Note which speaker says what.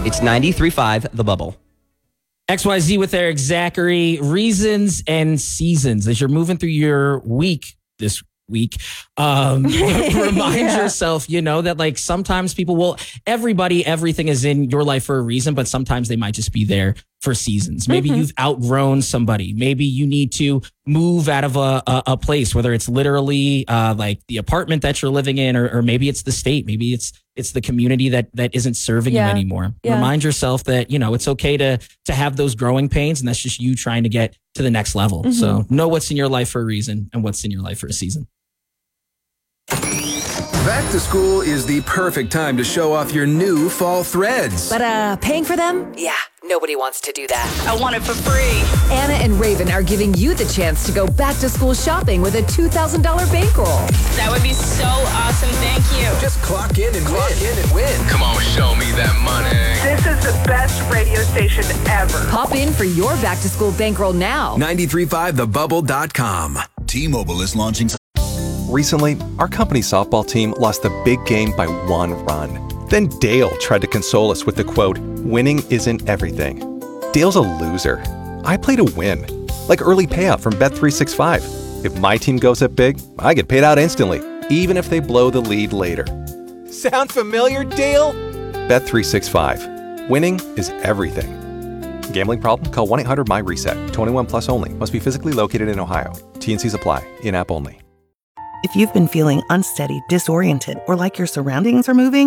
Speaker 1: It's 93.5 The Bubble.
Speaker 2: XYZ with Eric Zachary. Reasons and seasons. As you're moving through your week this week, remind yourself, that like sometimes people will, everything is in your life for a reason, but sometimes they might just be there for seasons. Maybe you've outgrown somebody. Maybe you need to move out of a place, whether it's literally like the apartment that you're living in, or maybe it's the state. Maybe it's the community that isn't serving you anymore. Yeah. Remind yourself that, it's okay to have those growing pains, and that's just you trying to get to the next level. So know what's in your life for a reason and what's in your life for a season.
Speaker 3: Back to school is the perfect time to show off your new fall threads.
Speaker 4: But paying for them?
Speaker 5: Yeah, nobody wants to do that.
Speaker 6: I want it for free.
Speaker 4: Anna and Raven are giving you the chance to go back to school shopping with a $2,000 bankroll.
Speaker 6: That would be so awesome. Thank you.
Speaker 3: Just clock in and win.
Speaker 7: Come on, show me that money.
Speaker 8: This is the best radio station ever.
Speaker 4: Pop in for your back to school bankroll now.
Speaker 3: 935thebubble.com.
Speaker 9: T-Mobile is launching.
Speaker 10: Recently, our company's softball team lost the big game by 1 run. Then Dale tried to console us with the quote, "Winning isn't everything." Dale's a loser. I play to win. Like early payout from Bet365. If my team goes up big, I get paid out instantly, even if they blow the lead later. Sound familiar, Dale? Bet365. Winning is everything. Gambling problem? Call 1-800-MY-RESET. 21 plus only. Must be physically located in Ohio. T&Cs apply. In-app only.
Speaker 11: If you've been feeling unsteady, disoriented, or like your surroundings are moving,